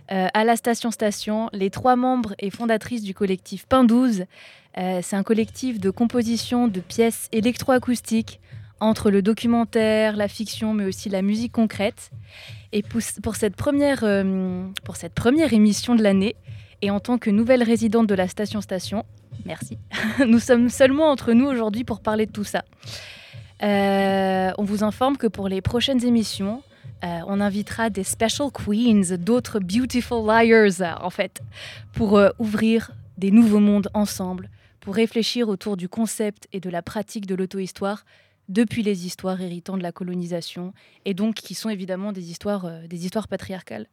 à la Station, les 3 membres et fondatrices du collectif Pain 12. C'est un collectif de composition de pièces électroacoustiques entre le documentaire, la fiction, mais aussi la musique concrète. Et pour cette première émission de l'année, et en tant que nouvelle résidente de la Station, merci, nous sommes seulement entre nous aujourd'hui pour parler de tout ça. On vous informe que pour les prochaines émissions, on invitera des special queens, d'autres beautiful liars, en fait, pour ouvrir des nouveaux mondes ensemble, pour réfléchir autour du concept et de la pratique de l'auto-histoire depuis les histoires héritant de la colonisation, et donc qui sont évidemment des histoires patriarcales.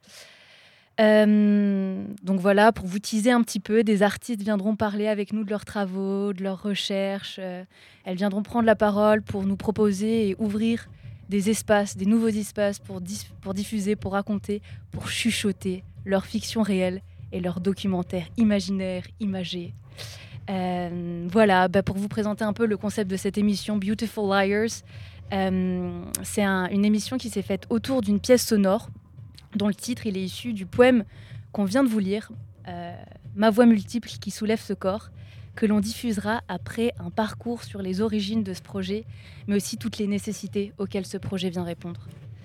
Donc voilà, pour vous teaser un petit peu, des artistes viendront parler avec nous de leurs travaux, de leurs recherches. Elles viendront prendre la parole pour nous proposer et ouvrir des espaces, des nouveaux espaces pour diffuser, pour raconter, pour chuchoter leur fiction réelle et leurs documentaires imaginaires, imagés. Voilà, pour vous présenter un peu le concept de cette émission Beautiful Liars, c'est une émission qui s'est faite autour d'une pièce sonore dont le titre il est issu du poème qu'on vient de vous lire, Ma voix multiple qui soulève ce corps, que l'on diffusera après un parcours sur les origines de ce projet, mais aussi toutes les nécessités auxquelles ce projet vient répondre.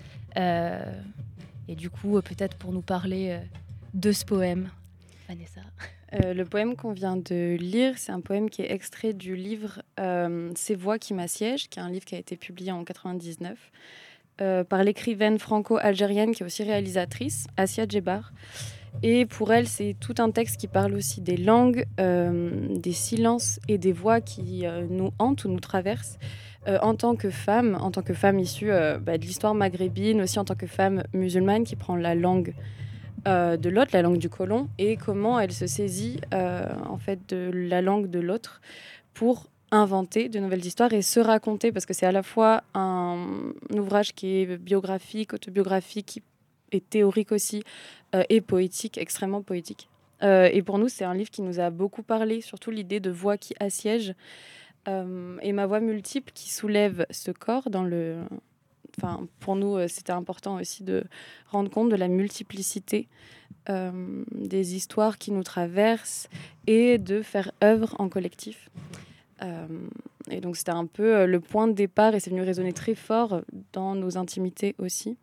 Et du coup, peut-être pour nous parler de ce poème, Vanessa. Le poème qu'on vient de lire, c'est un poème qui est extrait du livre Ces voix qui m'assiègent, qui est un livre qui a été publié en 1999 par l'écrivaine franco-algérienne qui est aussi réalisatrice, Assia Djebar. Et pour elle, c'est tout un texte qui parle aussi des langues, des silences et des voix qui nous hantent ou nous traversent en tant que femme issue de l'histoire maghrébine, aussi en tant que femme musulmane qui prend la langue de l'autre, la langue du colon, et comment elle se saisit en fait de la langue de l'autre pour inventer de nouvelles histoires et se raconter, parce que c'est à la fois un ouvrage qui est biographique, autobiographique et théorique aussi, et poétique, extrêmement poétique. Et pour nous, c'est un livre qui nous a beaucoup parlé, surtout l'idée de voix qui assiègent, et ma voix multiple qui soulève ce corps dans le... Enfin, pour nous, c'était important aussi de rendre compte de la multiplicité des histoires qui nous traversent et de faire œuvre en collectif. Et donc, c'était un peu le point de départ et c'est venu résonner très fort dans nos intimités aussi.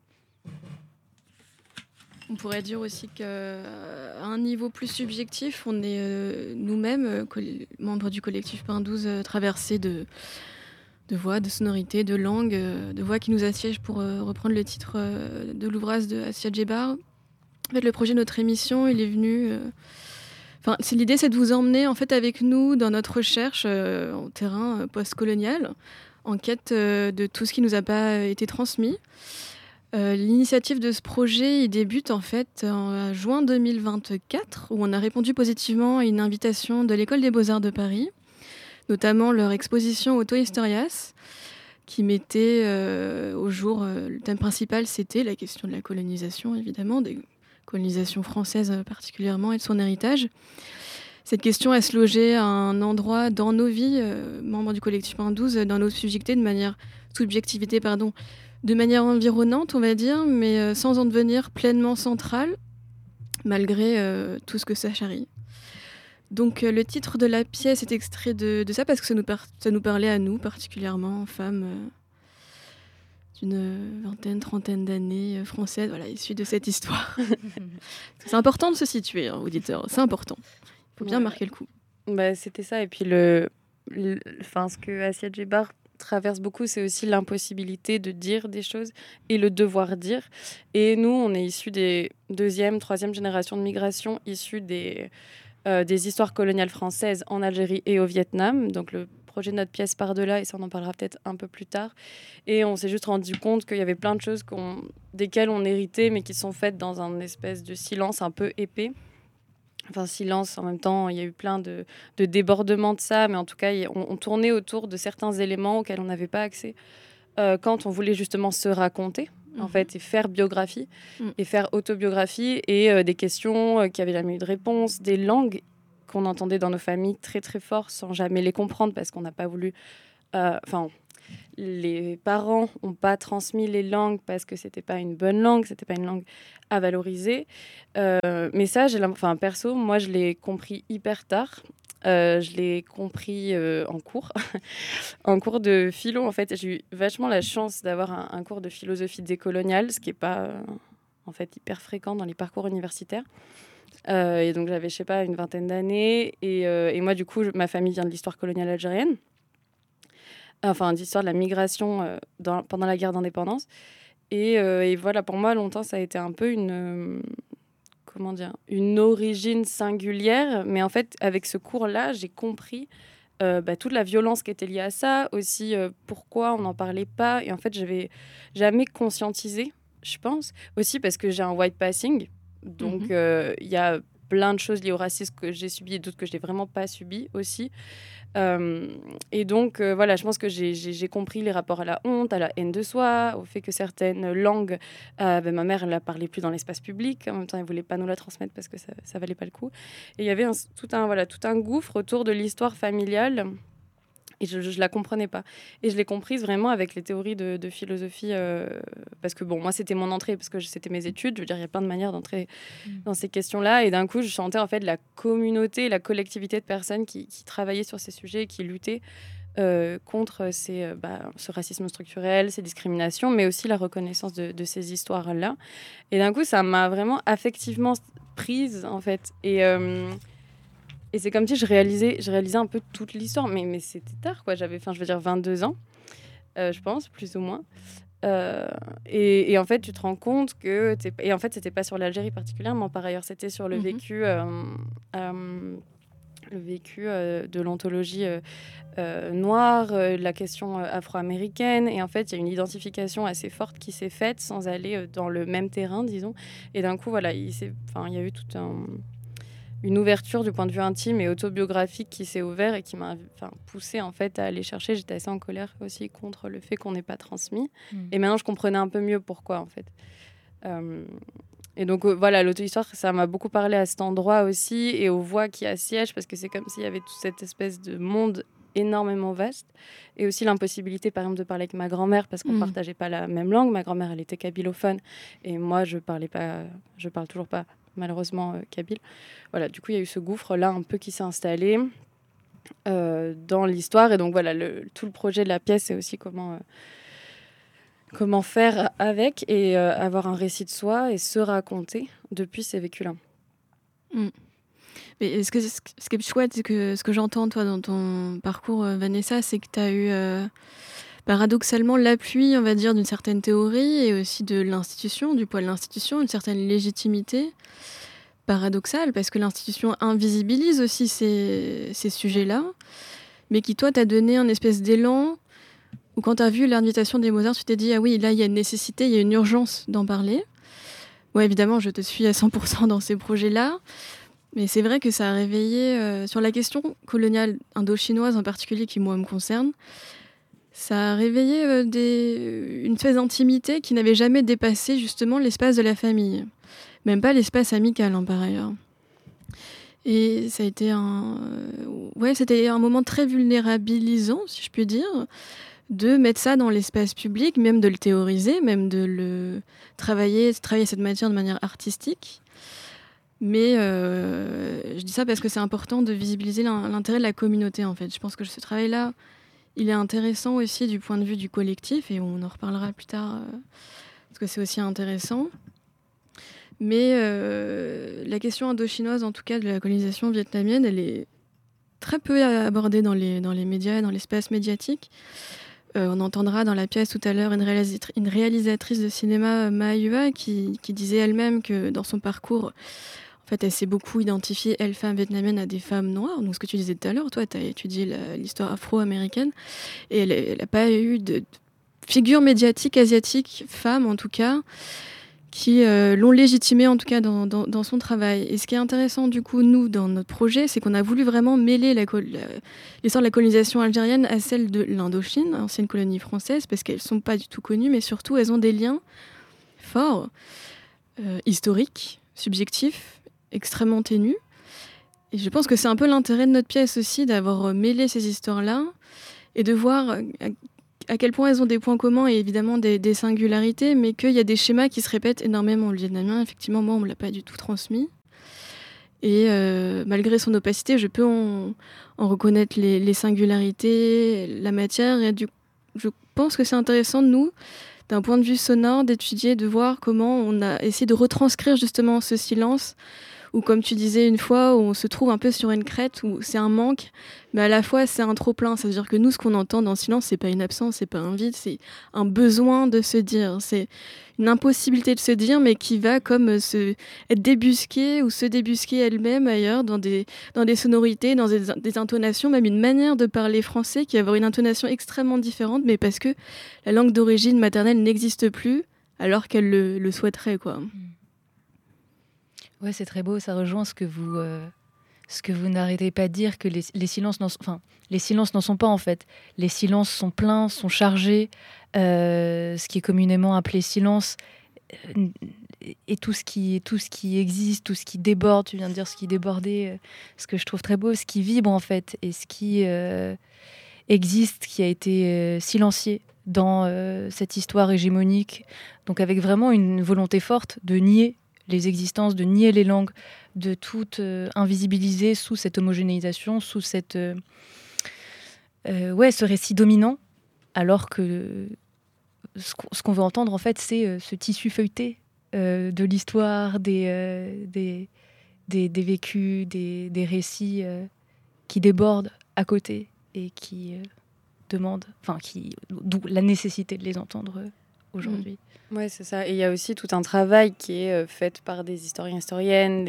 On pourrait dire aussi qu'à un niveau plus subjectif, on est nous-mêmes, membres du collectif Pain 12, traversés de voix, de sonorités, de langues, de voix qui nous assiègent, pour reprendre le titre de l'ouvrage de Assia Djebar. En fait, le projet de notre émission, il est venu... l'idée, c'est de vous emmener en fait, avec nous dans notre recherche en terrain post-colonial, en quête de tout ce qui ne nous a pas été transmis. L'initiative de ce projet il débute en fait en juin 2024, où on a répondu positivement à une invitation de l'École des Beaux-Arts de Paris, notamment leur exposition Auto-Historias, qui mettait au jour, le thème principal, c'était la question de la colonisation, évidemment, des colonisations françaises particulièrement, et de son héritage. Cette question, elle se logeait à un endroit dans nos vies, membres du collectif Pain 12, dans nos subjectivité, de manière environnante, on va dire, mais sans en devenir pleinement centrale, malgré tout ce que ça charrie. Donc le titre de la pièce est extrait de ça parce que ça nous parlait à nous, particulièrement, femmes d'une vingtaine, trentaine d'années, françaises, voilà, issues de cette histoire. C'est important de se situer, hein, auditeurs, c'est important. Il faut bien marquer le coup. C'était ça, et puis ce que Assia Djebar traverse beaucoup, c'est aussi l'impossibilité de dire des choses et le devoir dire. Et nous, on est issus des deuxième, troisième générations de migration, issus des histoires coloniales françaises en Algérie et au Vietnam. Donc le projet de notre pièce part de là, et ça on en parlera peut-être un peu plus tard. Et on s'est juste rendu compte qu'il y avait plein de choses desquelles on héritait, mais qui sont faites dans un espèce de silence un peu épais. Enfin, silence, en même temps, il y a eu plein de débordements de ça, mais en tout cas, on tournait autour de certains éléments auxquels on n'avait pas accès quand on voulait justement se raconter, en fait, et faire biographie, et faire autobiographie, et des questions qui n'avaient jamais eu de réponse, des langues qu'on entendait dans nos familles très, très fort, sans jamais les comprendre, parce qu'on n'a pas voulu... les parents n'ont pas transmis les langues parce que c'était pas une bonne langue, c'était pas une langue à valoriser. Mais ça, perso, moi, je l'ai compris hyper tard. Je l'ai compris en cours, en cours de philo. En fait, j'ai eu vachement la chance d'avoir un cours de philosophie décoloniale, ce qui n'est pas en fait hyper fréquent dans les parcours universitaires. Et donc, j'avais, je sais pas, une vingtaine d'années. Et moi, du coup, ma famille vient de l'histoire coloniale algérienne. Enfin, d'histoire de la migration pendant la guerre d'indépendance. Et voilà, pour moi, longtemps, ça a été un peu une origine singulière. Mais en fait, avec ce cours-là, j'ai compris toute la violence qui était liée à ça, aussi pourquoi on n'en parlait pas. Et en fait, je n'avais jamais conscientisé, je pense. Aussi parce que j'ai un white passing. Donc, il y a plein de choses liées au racisme que j'ai subi et d'autres que je n'ai vraiment pas subi aussi. Et donc, voilà, je pense que j'ai compris les rapports à la honte, à la haine de soi, au fait que certaines langues, ma mère, elle la parlait plus dans l'espace public. En même temps, elle voulait pas nous la transmettre parce que ça valait pas le coup. Et il y avait tout un gouffre autour de l'histoire familiale. Et je la comprenais pas. Et je l'ai comprise vraiment avec les théories de philosophie. Parce que, bon, moi, c'était mon entrée, parce que c'était mes études. Je veux dire, il y a plein de manières d'entrer dans ces questions-là. Et d'un coup, je sentais, en fait, la communauté, la collectivité de personnes qui travaillaient sur ces sujets, qui luttaient contre ce racisme structurel, ces discriminations, mais aussi la reconnaissance de ces histoires-là. Et d'un coup, ça m'a vraiment affectivement prise, en fait. Et c'est comme si je réalisais un peu toute l'histoire, mais c'était tard, quoi. J'avais, 22 ans, je pense, plus ou moins. Et en fait, tu te rends compte que... Et en fait, c'était pas sur l'Algérie particulièrement, par ailleurs. C'était sur le vécu de l'ontologie noire, la question afro-américaine. Et en fait, il y a une identification assez forte qui s'est faite sans aller dans le même terrain, disons. Et d'un coup, voilà, il y a eu une ouverture du point de vue intime et autobiographique qui s'est ouvert et qui m'a poussée en fait à aller chercher. J'étais assez en colère aussi contre le fait qu'on n'ait pas transmis. Et maintenant, je comprenais un peu mieux pourquoi en fait. Et donc voilà, l'auto-histoire, ça m'a beaucoup parlé à cet endroit aussi et aux voix qui assiègent parce que c'est comme s'il y avait toute cette espèce de monde énormément vaste et aussi l'impossibilité par exemple de parler avec ma grand-mère parce qu'on partageait pas la même langue. Ma grand-mère, elle était kabylophone et moi je parle toujours pas malheureusement kabyle. Voilà, du coup il y a eu ce gouffre là un peu qui s'est installé dans l'histoire et donc voilà, tout le projet de la pièce c'est aussi comment faire avec et avoir un récit de soi et se raconter depuis ces vécus-là. Mais ce qui est chouette, c'est que ce que j'entends toi dans ton parcours, Vanessa, c'est que tu as eu paradoxalement l'appui, on va dire, d'une certaine théorie et aussi de l'institution, du poids de l'institution, une certaine légitimité paradoxale, parce que l'institution invisibilise aussi ces sujets-là, mais qui, toi, t'a donné un espèce d'élan où quand tu as vu l'invitation des Mozart, tu t'es dit « Ah oui, là, il y a une nécessité, il y a une urgence d'en parler ». Ouais, évidemment, je te suis à 100% dans ces projets-là. Mais c'est vrai que ça a réveillé, sur la question coloniale indo-chinoise en particulier, qui moi me concerne, ça a réveillé une espèce d'intimité qui n'avait jamais dépassé justement l'espace de la famille. Même pas l'espace amical, par ailleurs. Et ça a été c'était un moment très vulnérabilisant, si je puis dire, de mettre ça dans l'espace public, même de le théoriser, même de le travailler cette matière de manière artistique. Mais je dis ça parce que c'est important de visibiliser l'intérêt de la communauté, en fait. Je pense que ce travail-là, il est intéressant aussi du point de vue du collectif, et on en reparlera plus tard, parce que c'est aussi intéressant. Mais la question indo-chinoise, en tout cas de la colonisation vietnamienne, elle est très peu abordée dans les médias, dans l'espace médiatique. On entendra dans la pièce tout à l'heure une réalisatrice de cinéma, Ma Yua, qui disait elle-même que dans son parcours, en fait, elle s'est beaucoup identifiée, elle, femme vietnamienne, à des femmes noires. Donc, ce que tu disais tout à l'heure, toi, tu as étudié l'histoire afro-américaine. Et elle n'a pas eu de figure médiatique asiatique, femme en tout cas, qui l'ont légitimée en tout cas dans son travail. Et ce qui est intéressant du coup, nous, dans notre projet, c'est qu'on a voulu vraiment mêler l'histoire de la colonisation algérienne à celle de l'Indochine, ancienne colonie française, parce qu'elles ne sont pas du tout connues, mais surtout elles ont des liens forts, historiques, subjectifs, extrêmement ténus. Et je pense que c'est un peu l'intérêt de notre pièce aussi, d'avoir mêlé ces histoires-là et de voir à quel point elles ont des points communs et évidemment des singularités, mais qu'il y a des schémas qui se répètent énormément. Le vietnamien, effectivement, moi, on ne me l'a pas du tout transmis. Et malgré son opacité, je peux en reconnaître les singularités, la matière. Et je pense que c'est intéressant, nous, d'un point de vue sonore, d'étudier, de voir comment on a essayé de retranscrire justement ce silence, où, comme tu disais une fois, où on se trouve un peu sur une crête, où c'est un manque, mais à la fois c'est un trop-plein. C'est-à-dire que nous, ce qu'on entend dans le silence, c'est pas une absence, c'est pas un vide, c'est un besoin de se dire. C'est une impossibilité de se dire, mais qui va comme être débusquée ou se débusquer elle-même ailleurs, dans des sonorités, dans des intonations, même une manière de parler français qui va avoir une intonation extrêmement différente, mais parce que la langue d'origine maternelle n'existe plus, alors qu'elle le souhaiterait, quoi. Ouais, c'est très beau, ça rejoint ce que vous n'arrêtez pas de dire, que les silences les silences n'en sont pas en fait. Les silences sont pleins, sont chargés, ce qui est communément appelé silence, et tout ce qui existe, tout ce qui déborde, tu viens de dire ce qui débordait, ce que je trouve très beau, ce qui vibre en fait, et ce qui existe, qui a été silencié dans cette histoire hégémonique, donc avec vraiment une volonté forte de nier les existences, de nier les langues, de tout invisibiliser sous cette homogénéisation, sous cette, ce récit dominant, alors que ce qu'on veut entendre, en fait, c'est ce tissu feuilleté de l'histoire, des vécus, des récits qui débordent à côté et qui demandent, d'où la nécessité de les entendre aujourd'hui. Ouais, c'est ça. Et il y a aussi tout un travail qui est fait par des historiens, historiennes,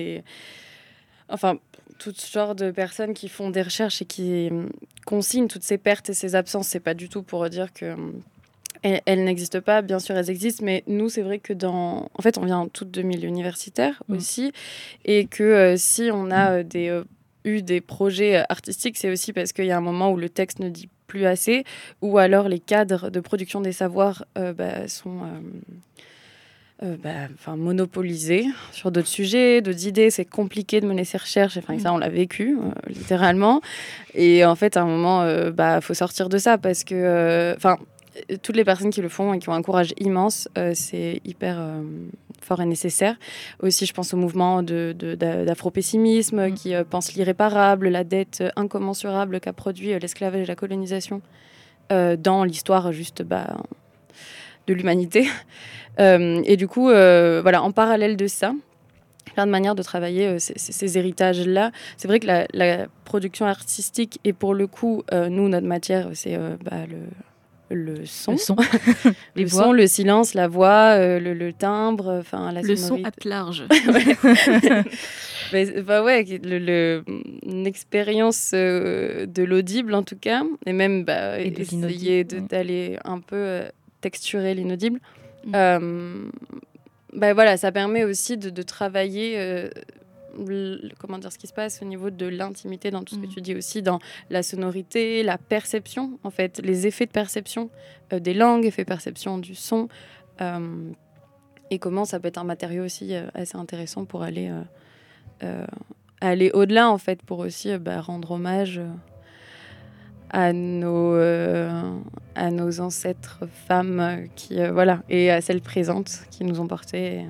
tout genre de personnes qui font des recherches et qui consignent toutes ces pertes et ces absences. C'est pas du tout pour dire que elles n'existent pas. Bien sûr, elles existent, mais nous, c'est vrai que en fait, on vient toutes de milieux universitaires aussi, et que si on a eu des projets artistiques, c'est aussi parce qu'il y a un moment où le texte ne dit plus assez, ou alors les cadres de production des savoirs sont monopolisés sur d'autres sujets, d'autres idées. C'est compliqué de mener ces recherches. Ça, on l'a vécu, littéralement. Et en fait, à un moment, faut sortir de ça, parce que toutes les personnes qui le font et qui ont un courage immense, c'est hyper fort et nécessaire. Aussi, je pense au mouvement d'afro-pessimisme qui pense l'irréparable, la dette incommensurable qu'a produit l'esclavage et la colonisation dans l'histoire juste de l'humanité. Et du coup, en parallèle de ça, plein de manières de travailler ces héritages-là. C'est vrai que la production artistique, et pour le coup, nous, notre matière, c'est le son, les voix, le silence, la voix, le timbre, la le sonorité. Son at large. Une expérience de l'audible en tout cas, et même essayer d'aller un peu texturer l'inaudible. Ça permet aussi de travailler ce qui se passe au niveau de l'intimité, dans tout ce que tu dis aussi, dans la sonorité, la perception, en fait, les effets de perception des langues, effets de perception du son, et comment ça peut être un matériau aussi assez intéressant pour aller au-delà, en fait, pour aussi rendre hommage à nos ancêtres femmes et à celles présentes qui nous ont portées.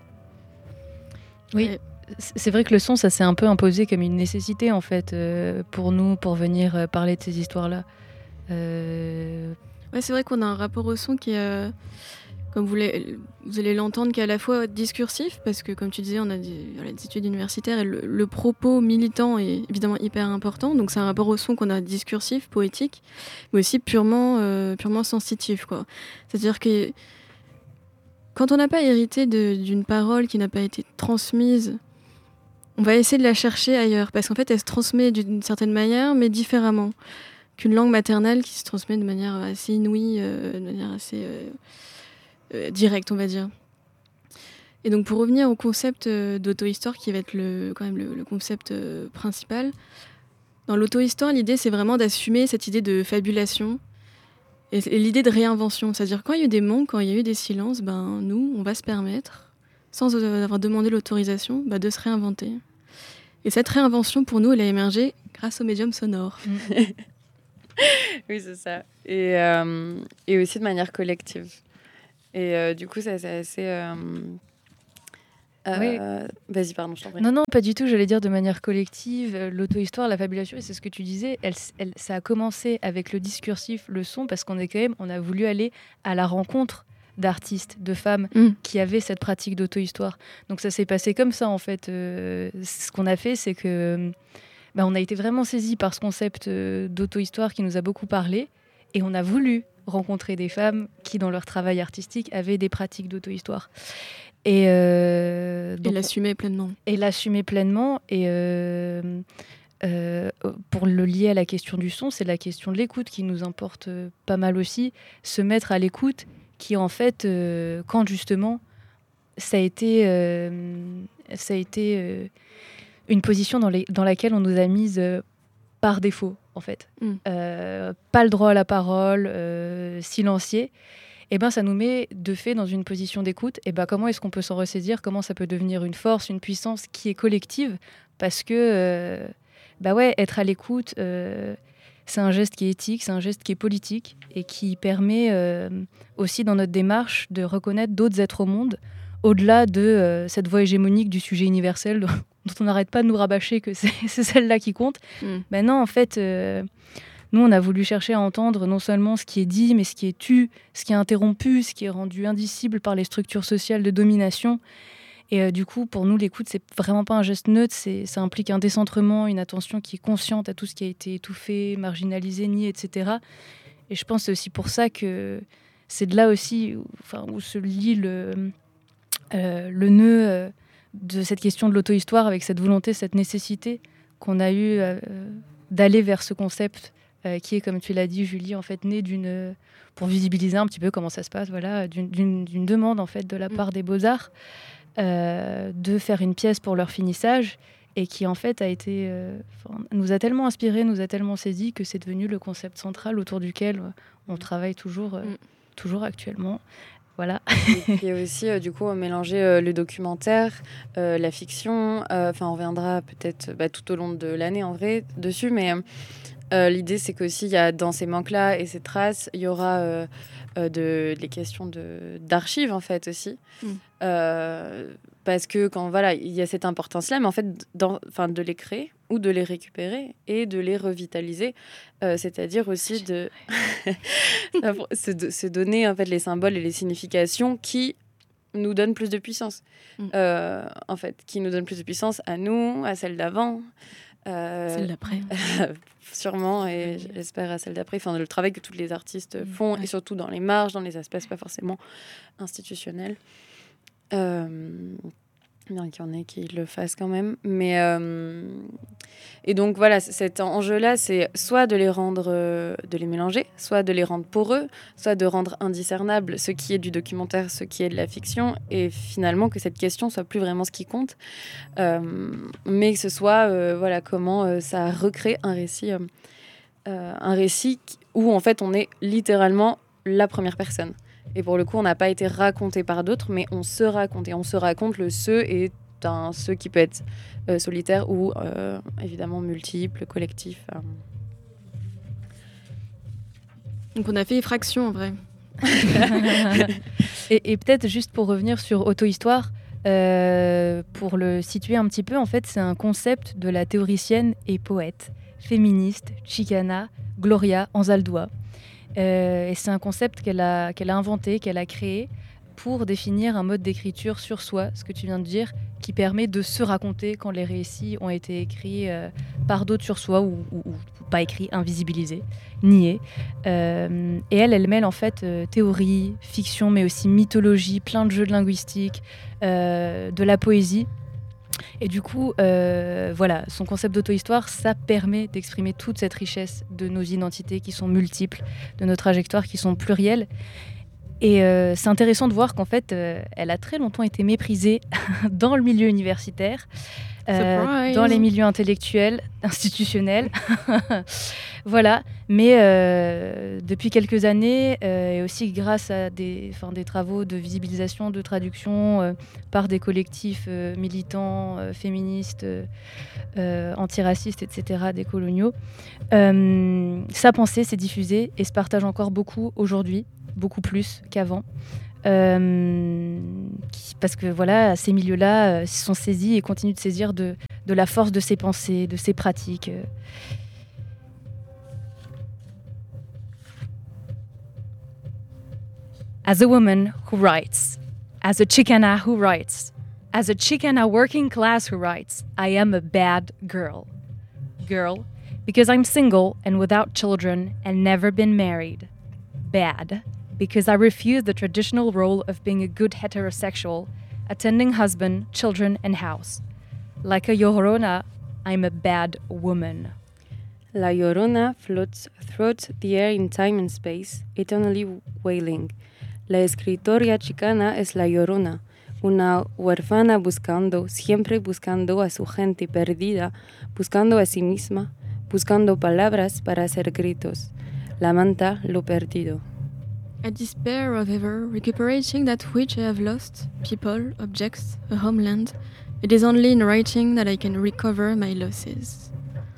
Oui. C'est vrai que le son, ça s'est un peu imposé comme une nécessité, en fait, pour nous, pour venir parler de ces histoires-là. Ouais, c'est vrai qu'on a un rapport au son qui est, comme vous allez l'entendre, qui est à la fois discursif, parce que, comme tu disais, on a des études universitaires, et le propos militant est évidemment hyper important. Donc c'est un rapport au son qu'on a discursif, poétique, mais aussi purement sensitif, quoi. C'est-à-dire que quand on n'a pas hérité d'une parole qui n'a pas été transmise, on va essayer de la chercher ailleurs, parce qu'en fait, elle se transmet d'une certaine manière, mais différemment qu'une langue maternelle qui se transmet de manière assez inouïe, de manière assez directe, on va dire. Et donc, pour revenir au concept d'auto-histoire, qui va être quand même le concept principal, dans l'auto-histoire, l'idée, c'est vraiment d'assumer cette idée de fabulation et l'idée de réinvention. C'est-à-dire, quand il y a eu des manques, quand il y a eu des silences, nous, on va se permettre, sans avoir demandé l'autorisation, de se réinventer. Et cette réinvention, pour nous, elle a émergé grâce au médium sonore. Oui, c'est ça. Et aussi de manière collective. Et du coup, ça, c'est assez... Oui. Vas-y, pardon, je t'en prie. Non, pas du tout. J'allais dire de manière collective, l'auto-histoire, la fabulation, et c'est ce que tu disais. Ça a commencé avec le discursif, le son, parce qu'on on a voulu aller à la rencontre d'artistes, de femmes qui avaient cette pratique d'auto-histoire. Donc ça s'est passé comme ça en fait. Ce qu'on a fait, c'est que on a été vraiment saisis par ce concept d'auto-histoire qui nous a beaucoup parlé, et on a voulu rencontrer des femmes qui, dans leur travail artistique, avaient des pratiques d'auto-histoire. Et l'assumer pleinement. Et l'assumer pleinement. Et pour le lier à la question du son, c'est la question de l'écoute qui nous importe pas mal aussi. Se mettre à l'écoute, qui en fait, quand justement, ça a été une position dans laquelle on nous a mise par défaut, en fait. Pas le droit à la parole, silencieux. Et ça nous met de fait dans une position d'écoute. Et comment est-ce qu'on peut s'en ressaisir? Comment ça peut devenir une force, une puissance qui est collective? Parce que, être à l'écoute, c'est un geste qui est éthique, c'est un geste qui est politique et qui permet aussi dans notre démarche de reconnaître d'autres êtres au monde, au-delà de cette voix hégémonique du sujet universel dont on n'arrête pas de nous rabâcher que c'est celle-là qui compte. Non, en fait... Nous, on a voulu chercher à entendre non seulement ce qui est dit, mais ce qui est tu, ce qui est interrompu, ce qui est rendu indicible par les structures sociales de domination. Et du coup, pour nous, l'écoute, c'est vraiment pas un geste neutre, ça implique un décentrement, une attention qui est consciente à tout ce qui a été étouffé, marginalisé, nié, etc. Et je pense que c'est aussi pour ça que c'est de là aussi où se lie le nœud de cette question de l'auto-histoire, avec cette volonté, cette nécessité qu'on a eue d'aller vers ce concept qui est, comme tu l'as dit, Julie, en fait, né pour visibiliser un petit peu comment ça se passe, voilà, d'une demande en fait de la part des Beaux-Arts de faire une pièce pour leur finissage, et qui en fait nous a tellement inspiré, nous a tellement saisi que c'est devenu le concept central autour duquel on travaille toujours actuellement. Voilà. Et puis aussi, du coup, mélanger le documentaire, la fiction. On reviendra peut-être tout au long de l'année, en vrai, dessus. Mais l'idée, c'est qu'aussi, il y a dans ces manques-là et ces traces, il y aura les questions d'archives, en fait, aussi. Parce que il y a cette importance-là, mais en fait, de les créer ou de les récupérer et de les revitaliser, c'est-à-dire aussi de se donner en fait les symboles et les significations qui nous donnent plus de puissance, en fait, qui nous donnent plus de puissance à nous, à celle d'avant, celle d'après, sûrement, et j'espère à celle d'après. Enfin, le travail que tous les artistes font, et surtout dans les marges, dans les espaces pas forcément institutionnels. Bien qu'il y en ait qui le fassent quand même. Mais, et donc voilà, cet enjeu-là, c'est soit de les mélanger, soit de les rendre poreux, soit de rendre indiscernable ce qui est du documentaire, ce qui est de la fiction, et finalement que cette question soit plus vraiment ce qui compte, mais que ce soit comment ça recrée un récit où en fait on est littéralement la première personne. Et pour le coup, on n'a pas été raconté par d'autres, mais on se raconte. Et on se raconte, le ce est un ce qui peut être solitaire ou évidemment multiple, collectif. Donc on a fait effraction en vrai. et peut-être juste pour revenir sur auto-histoire, pour le situer un petit peu, en fait, c'est un concept de la théoricienne et poète féministe Chicana Gloria Anzaldúa. Et c'est un concept qu'elle a inventé, qu'elle a créé pour définir un mode d'écriture sur soi, ce que tu viens de dire, qui permet de se raconter quand les récits ont été écrits par d'autres sur soi ou pas écrits, invisibilisés, niés. Et elle mêle en fait théorie, fiction, mais aussi mythologie, plein de jeux de linguistique, de la poésie. Et du coup, son concept d'auto-histoire, ça permet d'exprimer toute cette richesse de nos identités qui sont multiples, de nos trajectoires qui sont plurielles. Et c'est intéressant de voir qu'en fait, elle a très longtemps été méprisée dans le milieu universitaire, dans les milieux intellectuels, institutionnels. Voilà. Mais depuis quelques années, et aussi grâce à des travaux de visibilisation, de traduction par des collectifs militants, féministes, antiracistes, etc., décoloniaux, sa pensée s'est diffusée et se partage encore beaucoup aujourd'hui, beaucoup plus qu'avant. Parce que voilà, ces milieux-là se sont saisis et continuent de saisir de la force de ces pensées, de ces pratiques. As a woman who writes, as a Chicana who writes, as a Chicana working class who writes, I am a bad girl. Girl, because I'm single and without children and never been married. Bad, because I refuse the traditional role of being a good heterosexual, attending husband, children, and house. Like a Llorona, I'm a bad woman. La Llorona floats through the air in time and space, eternally wailing. La escritora chicana es la Llorona, una huérfana siempre buscando a su gente perdida, buscando a sí misma, buscando palabras para hacer gritos. Lamenta lo perdido. I despair of ever recuperating that which I have lost, people, objects, a homeland. It is only in writing that I can recover my losses.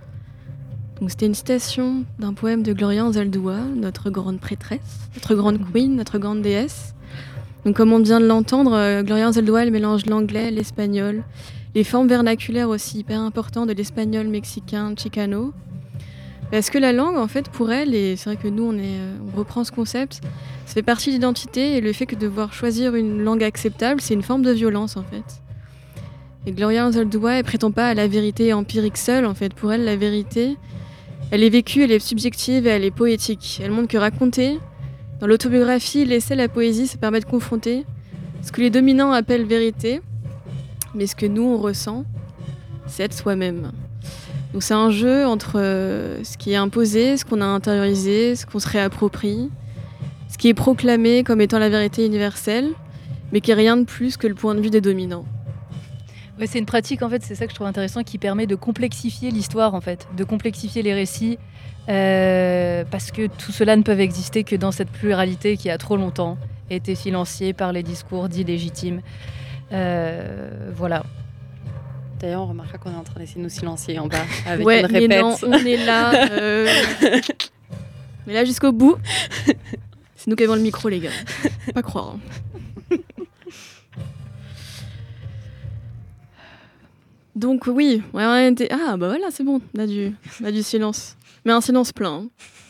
Donc c'était une citation d'un poème de Gloria Anzaldúa, notre grande prêtresse, notre grande queen, notre grande déesse. Donc comme on vient de l'entendre, Gloria Anzaldúa, elle mélange l'anglais, l'espagnol, les formes vernaculaires aussi hyper importantes de l'espagnol mexicain, chicano. Parce que la langue, en fait, pour elle, et c'est vrai que nous, on reprend ce concept, ça fait partie de l'identité, et le fait que de devoir choisir une langue acceptable, c'est une forme de violence, en fait. Et Gloria Anzaldúa, elle prétend pas à la vérité empirique seule, en fait. Pour elle, la vérité, elle est vécue, elle est subjective et elle est poétique. Elle montre que raconter, dans l'autobiographie, l'essai, la poésie, ça permet de confronter ce que les dominants appellent vérité, mais ce que nous, on ressent, c'est être soi-même. Donc c'est un jeu entre ce qui est imposé, ce qu'on a intériorisé, ce qu'on se réapproprie, ce qui est proclamé comme étant la vérité universelle, mais qui est rien de plus que le point de vue des dominants. Ouais, c'est une pratique, en fait, c'est ça que je trouve intéressant, qui permet de complexifier l'histoire, en fait, de complexifier les récits, parce que tout cela ne peut exister que dans cette pluralité qui a trop longtemps été silenciée par les discours dits légitimes. Voilà. D'ailleurs, on remarquera qu'on est en train d'essayer de nous silencier en bas avec ouais, une répète. Mais non, on est là. Mais là jusqu'au bout. C'est nous qui avons le micro, les gars. Faut pas croire. Hein. Donc oui, ouais, on était... Ah bah voilà, c'est bon, on a du silence. Mais un silence plein. Hein.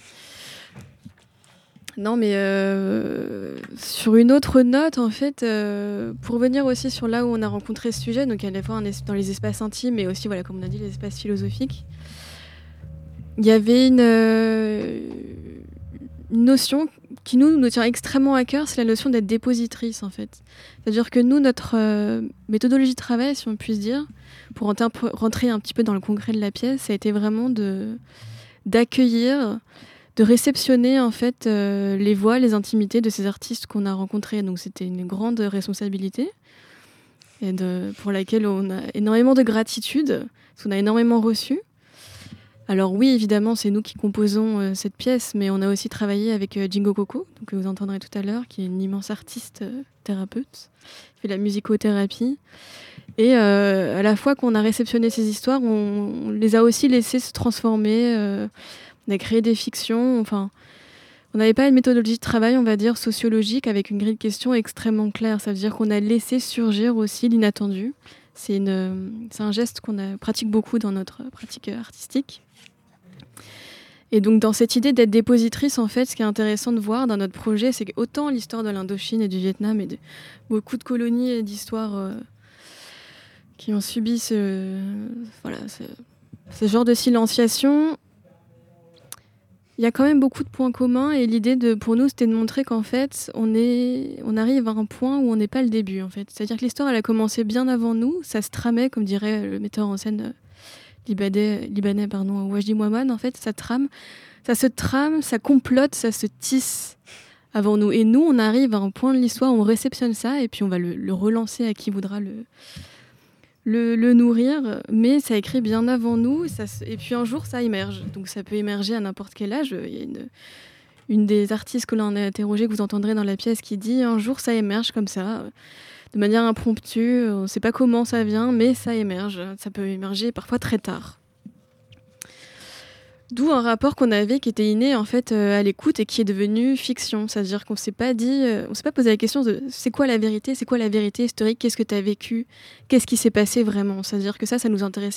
Non, mais sur une autre note, en fait, pour revenir aussi sur là où on a rencontré ce sujet, donc à la fois dans les espaces intimes, mais aussi, voilà, comme on a dit, les espaces philosophiques, il y avait une notion qui nous tient extrêmement à cœur, c'est la notion d'être dépositrice, en fait. C'est-à-dire que nous, notre méthodologie de travail, si on puisse dire, pour rentrer un petit peu dans le concret de la pièce, ça a été vraiment d'accueillir, de réceptionner en fait les voix, les intimités de ces artistes qu'on a rencontrés. Donc c'était une grande responsabilité et pour laquelle on a énormément de gratitude, parce qu'on a énormément reçu. Alors oui, évidemment, c'est nous qui composons cette pièce, mais on a aussi travaillé avec Jingo Coco, donc, que vous entendrez tout à l'heure, qui est une immense artiste thérapeute, qui fait de la musicothérapie. Et à la fois qu'on a réceptionné ces histoires, on les a aussi laissées se transformer. On a créé des fictions. Enfin, on n'avait pas une méthodologie de travail, on va dire, sociologique, avec une grille de questions extrêmement claire. Ça veut dire qu'on a laissé surgir aussi l'inattendu. C'est un geste qu'on pratique beaucoup dans notre pratique artistique. Et donc, dans cette idée d'être dépositrice, en fait, ce qui est intéressant de voir dans notre projet, c'est qu'autant l'histoire de l'Indochine et du Vietnam et de beaucoup de colonies et d'histoires qui ont subi ce genre de silenciation, il y a quand même beaucoup de points communs. Et l'idée, pour nous, c'était de montrer qu'en fait, on arrive à un point où on n'est pas le début, en fait. C'est-à-dire que l'histoire, elle a commencé bien avant nous. Ça se tramait, comme dirait le metteur en scène libanais, Wajdi Mouhammad, en fait, ça se trame, ça complote, ça se tisse avant nous. Et nous, on arrive à un point de l'histoire où on réceptionne ça et puis on va le relancer à qui voudra le le nourrir, mais ça écrit bien avant nous, et puis un jour ça émerge. Donc ça peut émerger à n'importe quel âge. Il y a une des artistes que l'on a interrogée, que vous entendrez dans la pièce, qui dit un jour ça émerge comme ça, de manière impromptue, on ne sait pas comment ça vient, mais ça émerge. Ça peut émerger parfois très tard. D'où un rapport qu'on avait qui était inné en fait à l'écoute et qui est devenu fiction. C'est-à-dire qu'on s'est pas posé la question de c'est quoi la vérité historique, qu'est-ce que tu as vécu, qu'est-ce qui s'est passé vraiment. C'est-à-dire que ça nous intéressait